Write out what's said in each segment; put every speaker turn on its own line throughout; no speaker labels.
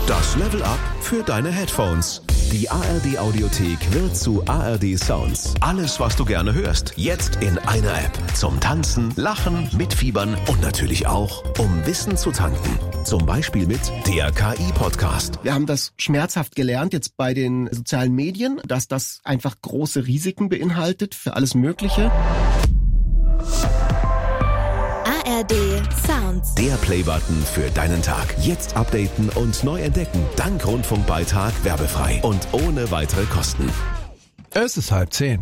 Das Level Up für deine Headphones. Die ARD Audiothek wird zu ARD Sounds. Alles, was du gerne hörst, jetzt in einer App. Zum Tanzen, Lachen, Mitfiebern und natürlich auch, um Wissen zu tanken. Zum Beispiel mit der KI-Podcast.
Wir haben das schmerzhaft gelernt jetzt bei den sozialen Medien, dass das einfach große Risiken beinhaltet für alles Mögliche.
ARD Sounds.
Der Playbutton für deinen Tag. Jetzt updaten und neu entdecken. Dank Rundfunkbeitrag werbefrei und ohne weitere Kosten.
Es ist 9:30.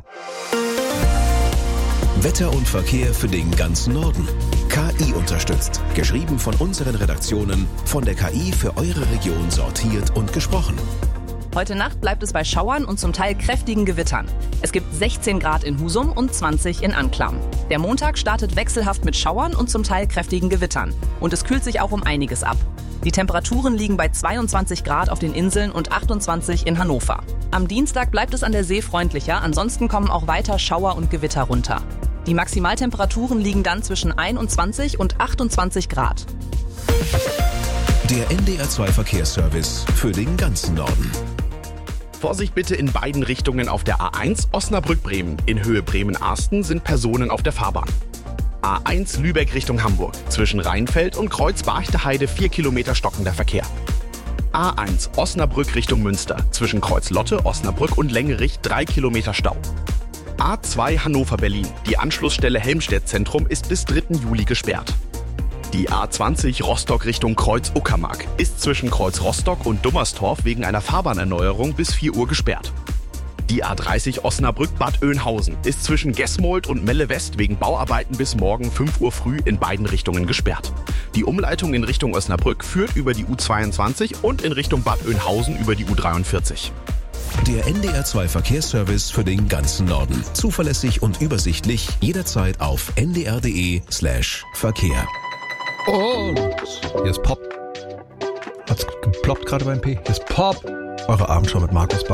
Wetter und Verkehr für den ganzen Norden. KI unterstützt. Geschrieben von unseren Redaktionen, von der KI für eure Region sortiert und gesprochen.
Heute Nacht bleibt es bei Schauern und zum Teil kräftigen Gewittern. Es gibt 16 Grad in Husum und 20 in Anklam. Der Montag startet wechselhaft mit Schauern und zum Teil kräftigen Gewittern. Und es kühlt sich auch um einiges ab. Die Temperaturen liegen bei 22 Grad auf den Inseln und 28 in Hannover. Am Dienstag bleibt es an der See freundlicher, ansonsten kommen auch weiter Schauer und Gewitter runter. Die Maximaltemperaturen liegen dann zwischen 21 und 28 Grad.
Der NDR2 Verkehrsservice für den ganzen Norden.
Vorsicht bitte in beiden Richtungen auf der A1 Osnabrück-Bremen. In Höhe Bremen-Arsten sind Personen auf der Fahrbahn. A1 Lübeck Richtung Hamburg. Zwischen Rheinfeld und Kreuz-Barchte-Heide 4 Kilometer stockender Verkehr. A1 Osnabrück Richtung Münster. Zwischen Kreuz-Lotte, Osnabrück und Längerich 3 Kilometer Stau. A2 Hannover-Berlin. Die Anschlussstelle Helmstedt-Zentrum ist bis 3. Juli gesperrt. Die A20 Rostock Richtung Kreuz-Uckermark ist zwischen Kreuz-Rostock und Dummerstorf wegen einer Fahrbahnerneuerung bis 4 Uhr gesperrt. Die A30 Osnabrück-Bad Oeynhausen ist zwischen Gesmold und Melle West wegen Bauarbeiten bis morgen 5 Uhr früh in beiden Richtungen gesperrt. Die Umleitung in Richtung Osnabrück führt über die U22 und in Richtung Bad Oeynhausen über die U43.
Der NDR2 Verkehrsservice für den ganzen Norden. Zuverlässig und übersichtlich, jederzeit auf ndr.de/Verkehr.
Und hier ist Pop. Hat's geploppt gerade beim P? Hier ist Pop. Eure Abendschau mit Markus Bach.